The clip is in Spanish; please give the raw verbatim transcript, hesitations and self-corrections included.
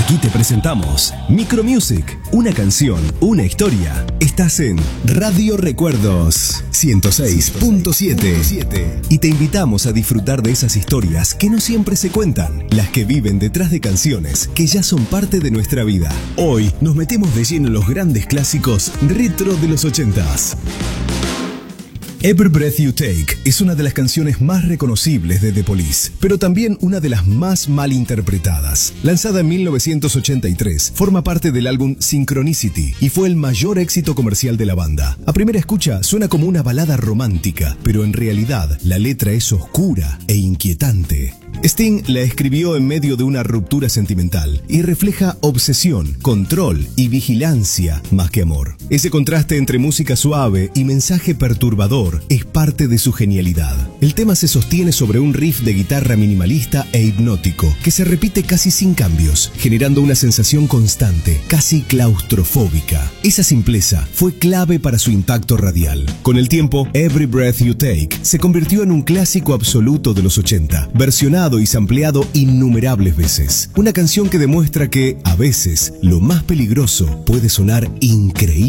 Aquí te presentamos Micro Music, una canción, una historia. Estás en Radio Recuerdos ciento seis punto siete y te invitamos a disfrutar de esas historias que no siempre se cuentan, las que viven detrás de canciones que ya son parte de nuestra vida. Hoy nos metemos de lleno en los grandes clásicos retro de los ochentas. Every Breath You Take es una de las canciones más reconocibles de The Police, pero también una de las más mal interpretadas. Lanzada en mil novecientos ochenta y tres, forma parte del álbum Synchronicity y fue el mayor éxito comercial de la banda. A primera escucha suena como una balada romántica, pero en realidad la letra es oscura e inquietante. Sting la escribió en medio de una ruptura sentimental y refleja obsesión, control y vigilancia más que amor. Ese contraste entre música suave y mensaje perturbador es parte de su genialidad. El tema se sostiene sobre un riff de guitarra minimalista e hipnótico que se repite casi sin cambios, generando una sensación constante, casi claustrofóbica. Esa simpleza fue clave para su impacto radial. Con el tiempo, Every Breath You Take se convirtió en un clásico absoluto de los ochenta, versionado y sampleado innumerables veces. Una canción que demuestra que, a veces, lo más peligroso puede sonar increíble.